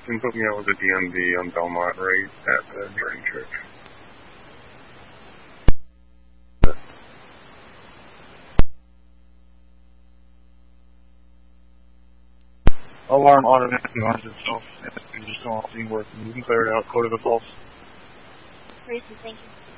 can put me out with a DMV on Belmont right at the Drain Church. Alarm automatically launches itself, and you just go off scene work, and you can clear it out, code of the false. Reason, thank you.